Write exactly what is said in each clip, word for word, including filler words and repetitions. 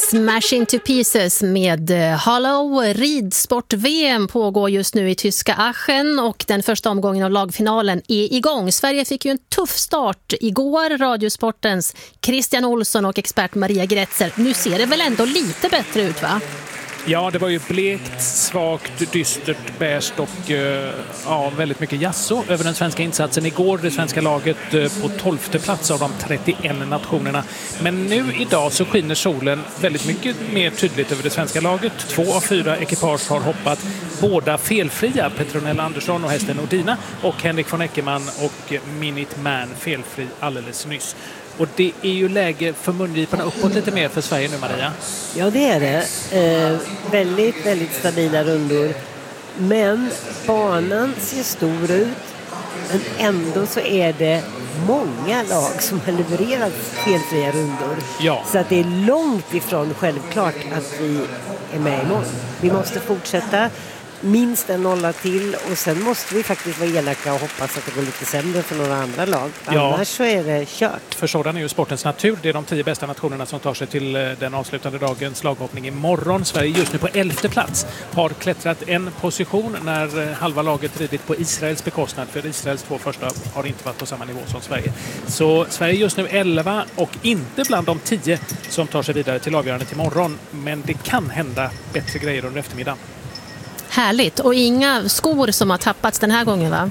Smash into pieces med Hollow. Ridsport-V M pågår just nu i tyska Aachen och den första omgången av lagfinalen är igång. Sverige fick ju en tuff start igår. Radiosportens Christian Olsson och expert Maria Gretzer. Nu ser det väl ändå lite bättre ut, va? Ja, det var ju blekt, svagt, dystert, bäst och uh, ja, väldigt mycket jasso över den svenska insatsen. Igår det svenska laget uh, på tolfte plats av de trettioen nationerna. Men nu idag så skiner solen väldigt mycket mer tydligt över det svenska laget. Två av fyra ekipage har hoppat, båda felfria. Petronella Andersson och hästen Odina och Henrik von Eckermann och Minute Man felfri alldeles nyss. Och det är ju läge för mungiporna uppåt lite mer för Sverige nu, Maria. Ja, det är det. Eh, väldigt, väldigt stabila rundor. Men banan ser stor ut. Men ändå så är det många lag som har levererat felfria rundor. Ja. Så att det är långt ifrån självklart att vi är med imorgon. Vi måste fortsätta minst en nolla till och sen måste vi faktiskt vara elaka och hoppas att det går lite sämre för några andra lag. Ja. Annars så är det kört. För sådan är ju sportens natur. Det är de tio bästa nationerna som tar sig till den avslutande dagens slaghoppning imorgon. Sverige just nu på elfte plats har klättrat en position när halva laget ridit på Israels bekostnad. För Israels två första har inte varit på samma nivå som Sverige. Så Sverige just nu elva och inte bland de tio som tar sig vidare till avgörandet imorgon. Men det kan hända bättre grejer under eftermiddagen. Härligt. Och inga skor som har tappats den här gången, va?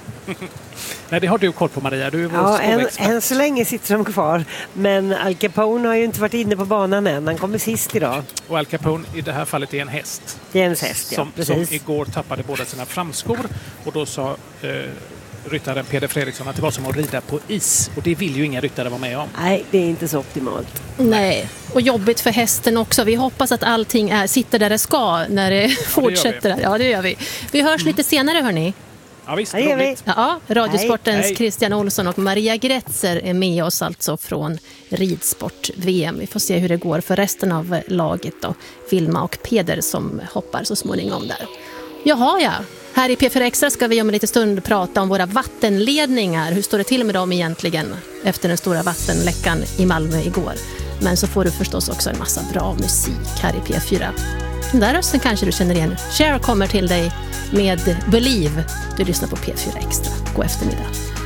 Nej, det har du koll på, Maria. Du är vår ja, än, skoexpert. än så länge sitter de kvar. Men Al Capone har ju inte varit inne på banan än. Han kommer sist idag. Och Al Capone i det här fallet är en häst. Det är en häst, ja. Som, precis. som igår tappade båda sina framskor. Och då sa eh, ryttaren Peder Fredriksson att det var som att rida på is. Och det vill ju inga ryttare vara med om. Nej, det är inte så optimalt. Nej, och jobbigt för hästen också. Vi hoppas att allting är, sitter där det ska när det ja, fortsätter. Det ja, det gör vi. Vi hörs mm. lite senare, hörni. Ja, visst. Det gör vi. Ja, Radiosportens Hej. Christian Olsson och Maria Gretzer är med oss alltså från Ridsport-V M. Vi får se hur det går för resten av laget då. Vilma och Peder som hoppar så småningom där. Jaha, ja. Här i P fyra Extra ska vi om en liten stund prata om våra vattenledningar. Hur står det till med dem egentligen efter den stora vattenläckan i Malmö igår? Men så får du förstås också en massa bra musik här i P fyra. Den där rösten kanske du känner igen. Cher kommer till dig med Believe. Du lyssnar på P fyra Extra. God eftermiddag.